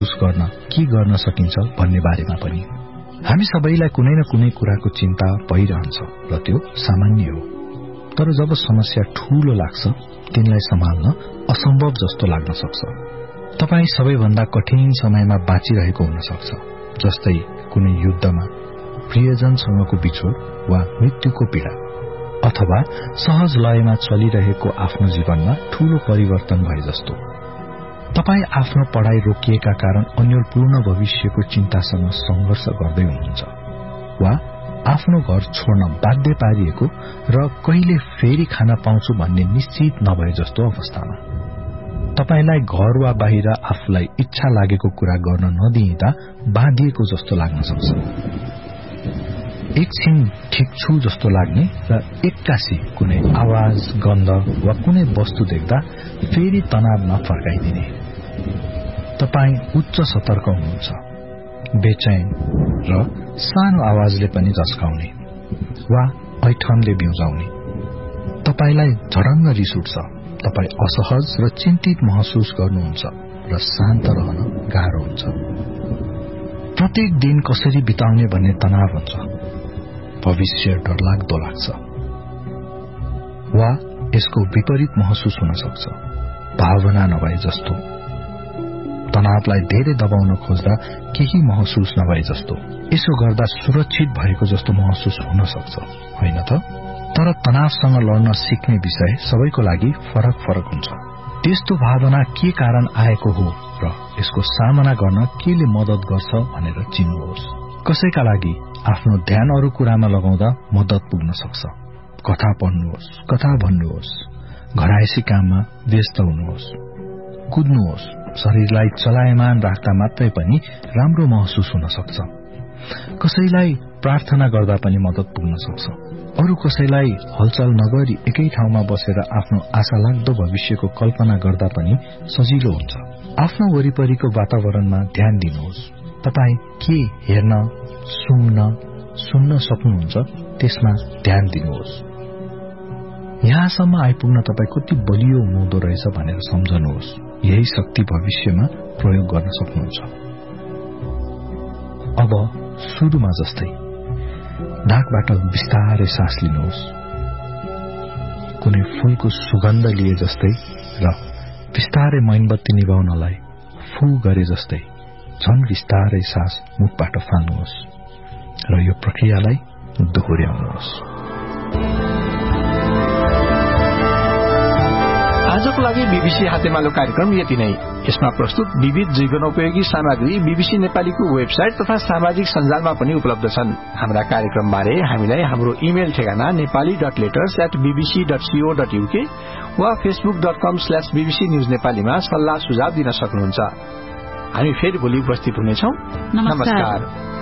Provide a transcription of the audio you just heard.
गर्न के गर्न सकिन्छ भन्ने बारेमा पनि। हामी सबैलाई कुनै न कुनै कुराको चिन्ता भइरहन्छ र त्यो सामान्य हो। तर जब समस्या ठूलो लाग्छ तिनलाई सम्हाल्न असम्भव जस्तो लाग्न सक्छ। तपाई सबैभन्दा कठिन समयमा बाँचिरहेको हुन सक्छ, जस्तै कुनै युद्धमा, प्रियजनसँगको बिछोड वा मृत्युको पीडा, अथवा सहज लयमा चलिरहेको आफ्नो जीवनमा ठूलो परिवर्तन भए जस्तो। तपाई आफ्नो पढ़ाई रोकिएका कारण अन्यलपूर्ण भविष्यको चिन्तासँग संघर्ष गर्दै हुनुहुन्छ, वा आफ्नो घर छोड्न बाध्य पारिएको र कहिले फेरि खान पाउँछु भन्ने निश्चित नभए जस्तो अवस्थामा। तपाईलाई घर वा बाहिर आफूलाई इच्छा लागेको कुरा गर्न नदिँदा बाँधिएको जस्तो लाग्न सक्छ। एकछिन ठिक छु जस्तो लाग्ने र एक्कासी कुनै आवाज, गन्ध वा कुनै वस्तु देख्दा फेरि तनावमा फर्काइदिने। तपाई उच्च सतर्क हुनुहुन्छ, बेचैन र सानो आवाजले पनि झस्काउने वा ऐठनले बिउजाउने। तपाईलाई झडङ्ग रिस उठ्छ, तपाई असहज र चिन्तित महसुस गर्नुहुन्छ र शान्त रहन गाह्रो हुन्छ। प्रत्येक दिन कसरी बिताउने भन्ने तनाव हुन्छ। भविष्य डरलाग्दो लाग्छ, वा यसको विपरीत महसुस हुन सक्छ, भावना नभए जस्तो। तनावलाई धेरै दबाउन खोज्दा केही महसुस नभए जस्तो, यसो गर्दा सुरक्षित भएको जस्तो महसुस हुन सक्छ, होइन त? तर तनावसँग लड्न सिक्ने विषय सबैको लागि फरक फरक हुन्छ। त्यस्तो भावना के कारण आएको हो र यसको सामना गर्न केले मद्दत गर्छ भनेर चिन्नुहोस्। कसैका लागि आफ्नो ध्यान अरू कुरामा लगाउँदा मद्दत पुग्न सक्छ। कथा पढ्नुहोस्, कथा भन्नुहोस्, घरायसी काममा व्यस्त हुनुहोस्, कुद्नुहोस्। शरीरलाई चलायमान राख्दा मात्रै पनि राम्रो महसुस हुन सक्छ। कसैलाई प्रार्थना गर्दा पनि मद्दत पुग्न सक्छ। अरू कसैलाई हलचल नगरी एकै ठाउँमा बसेर आफ्नो आशा लाग्दो भविष्यको कल्पना गर्दा पनि सजिलो हुन्छ। आफ्नो वरिपरिको वातावरणमा ध्यान दिनुहोस्। तपाई के हेर्न, सुन्न सक्नुहुन्छ त्यसमा ध्यान दिनुहोस्। यहाँसम्म आइपुग्न तपाई कति बलियो हुनुहुँदो रहेछ भनेर सम्झनुहोस्। यही शक्ति भविष्यमा प्रयोग गर्न सक्नुहुन्छ। अब सुरुमा जस्तै नाकबाट बिस्तारै सास लिनुहोस्, कुनै फूलको सुगन्ध लिए जस्तै, र बिस्तारै मैनबत्ती निभाउनलाई फू गरे जस्तै झन बिस्तारै सास मुखबाट फाल्नुहोस् र यो प्रक्रियालाई दोहोर्याउनुहोस्। आजको लागि बीबीसी हातेमालो कार्यक्रम यति नै। यसमा प्रस्तुत विविध जीवनोपयोगी सामग्री बीबीसी नेपालीको वेबसाइट तथा सामाजिक सञ्जालमा पनि उपलब्ध छन्। हाम्रा कार्यक्रम बारे हामीलाई हाम्रो इमेल ठेगाना nepali.letters@bbc.co.uk वा facebook.com/bbc news नेपालीमा सल्लाह सुझाव दिन सक्नुहुन्छ। हामी फेरि भोलि उपस्थित हुनेछौं। नमस्कार।